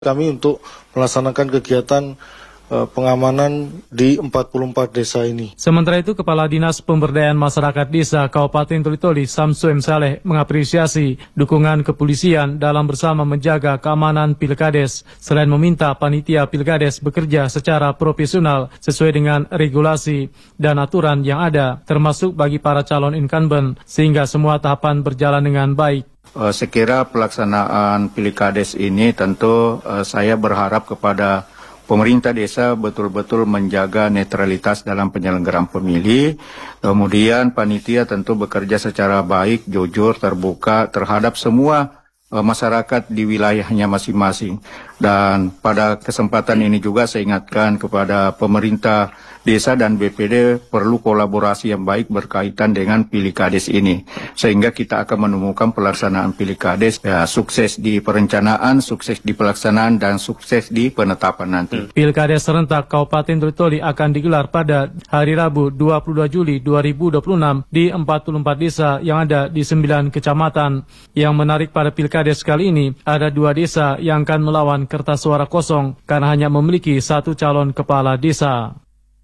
kami untuk melaksanakan kegiatan pengamanan di 44 desa ini. Sementara itu, Kepala Dinas Pemberdayaan Masyarakat Desa Kabupaten Toli-Toli, Samsu M. Saleh, mengapresiasi dukungan kepolisian dalam bersama menjaga keamanan Pilkades, selain meminta panitia Pilkades bekerja secara profesional sesuai dengan regulasi dan aturan yang ada, termasuk bagi para calon incumbent, sehingga semua tahapan berjalan dengan baik. Sekira pelaksanaan Pilkades ini tentu saya berharap kepada pemerintah desa betul-betul menjaga netralitas dalam penyelenggaraan pemilih. Kemudian panitia tentu bekerja secara baik, jujur, terbuka terhadap semua masyarakat di wilayahnya masing-masing. Dan pada kesempatan ini juga saya ingatkan kepada pemerintah desa dan BPD perlu kolaborasi yang baik berkaitan dengan Pilkades ini. Sehingga kita akan menemukan pelaksanaan Pilkades sukses di perencanaan, sukses di pelaksanaan, dan sukses di penetapan nanti. Pilkades serentak Kabupaten Toli-Toli akan digelar pada hari Rabu 22 Juli 2026 di 44 desa yang ada di 9 kecamatan. Yang menarik pada Pilkades kali ini, ada 2 desa yang akan melawan kertas suara kosong karena hanya memiliki 1 calon kepala desa.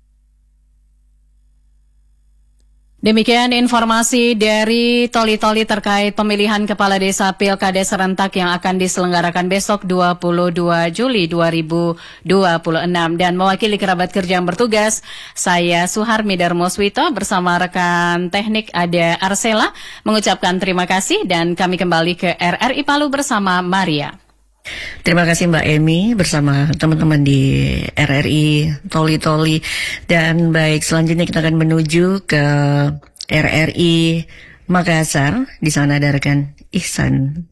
Demikian informasi dari Toli-Toli terkait pemilihan kepala desa Pilkades serentak yang akan diselenggarakan besok 22 Juli 2026. Dan mewakili kerabat kerja yang bertugas, saya Suharmi Darmoswito bersama rekan teknik Ada Arsela mengucapkan terima kasih dan kami kembali ke RRI Palu bersama Maria. Terima kasih Mbak Emi bersama teman-teman di RRI Toli-Toli. Dan baik, selanjutnya kita akan menuju ke RRI Makassar. Di sana ada rekan Irsan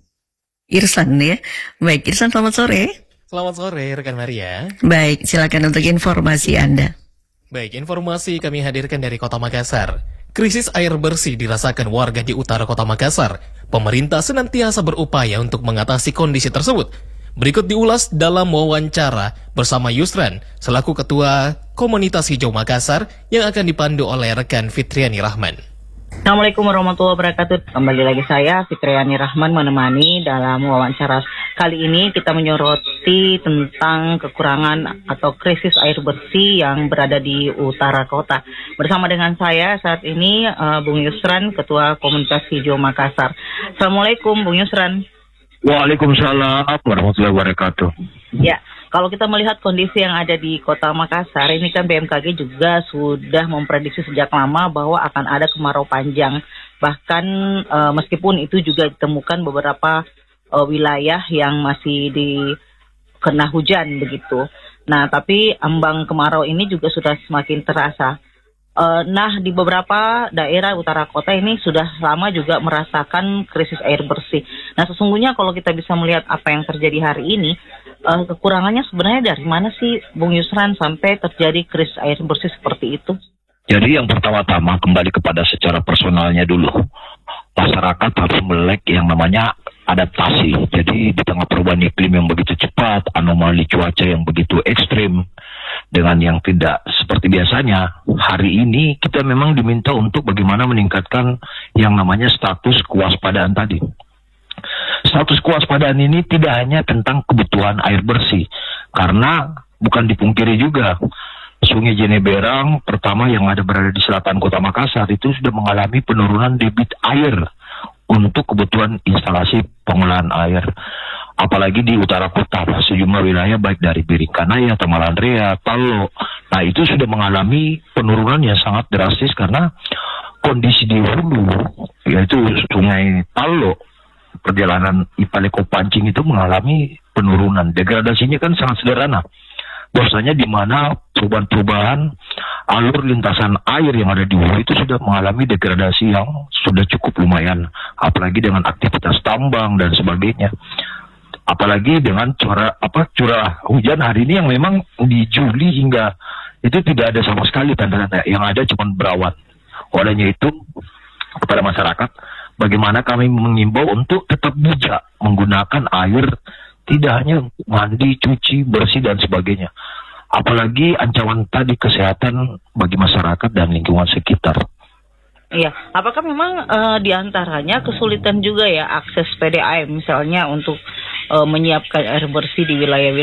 ya. Baik, Irsan, selamat sore. Selamat sore rekan Maria. Baik, silakan untuk informasi Anda. Baik, informasi kami hadirkan dari Kota Makassar. Krisis air bersih dirasakan warga di utara Kota Makassar. Pemerintah senantiasa berupaya untuk mengatasi kondisi tersebut. Berikut diulas dalam wawancara bersama Yusran, selaku Ketua Komunitas Hijau Makassar, yang akan dipandu oleh rekan Fitriani Rahman. Assalamualaikum warahmatullahi wabarakatuh. Kembali lagi saya Fitriani Rahman menemani dalam wawancara. Kali ini kita menyoroti tentang kekurangan atau krisis air bersih yang berada di utara kota. Bersama dengan saya saat ini Bung Yusran, Ketua Komunitas Hijau Makassar. Assalamualaikum Bung Yusran. Waalaikumsalam warahmatullahi wabarakatuh. Ya, kalau kita melihat kondisi yang ada di Kota Makassar, ini kan BMKG juga sudah memprediksi sejak lama bahwa akan ada kemarau panjang. Bahkan meskipun itu juga ditemukan beberapa wilayah yang masih kena hujan begitu. Nah, tapi ambang kemarau ini juga sudah semakin terasa. Nah, di beberapa daerah utara kota ini sudah lama juga merasakan krisis air bersih. Nah, sesungguhnya kalau kita bisa melihat apa yang terjadi hari ini, kekurangannya sebenarnya dari mana sih, Bung Yusran, sampai terjadi krisis air bersih seperti itu? Jadi yang pertama-tama kembali kepada secara personalnya dulu. Masyarakat harus melek yang namanya adaptasi. Jadi di tengah perubahan iklim yang begitu cepat, anomali cuaca yang begitu ekstrim, dengan yang tidak seperti biasanya, hari ini kita memang diminta untuk bagaimana meningkatkan yang namanya status kewaspadaan tadi. Status kewaspadaan ini tidak hanya tentang kebutuhan air bersih, karena bukan dipungkiri juga, Sungai Jeneberang pertama yang berada di selatan Kota Makassar itu sudah mengalami penurunan debit air untuk kebutuhan instalasi pengolahan air. Apalagi di utara kota, sejumlah wilayah baik dari Birikanaya, Tamalandrea, Talo. Nah, itu sudah mengalami penurunan yang sangat drastis karena kondisi di hulu, yaitu Sungai Talo, perjalanan Ipaleko Pancing itu mengalami penurunan. Degradasinya kan sangat sederhana. Bahwasanya di mana perubahan-perubahan alur lintasan air yang ada di hulu itu sudah mengalami degradasi yang sudah cukup lumayan, apalagi dengan aktivitas tambang dan sebagainya. Apalagi dengan curah hujan hari ini yang memang di Juli hingga itu tidak ada sama sekali tanda-tanda, yang ada cuma berawan. Olehnya itu kepada masyarakat, bagaimana kami mengimbau untuk tetap bijak menggunakan air, tidak hanya mandi, cuci, bersih, dan sebagainya. Apalagi ancaman tadi kesehatan bagi masyarakat dan lingkungan sekitar. Iya, apakah memang diantaranya kesulitan juga ya akses PDAM misalnya untuk menyiapkan air bersih di wilayah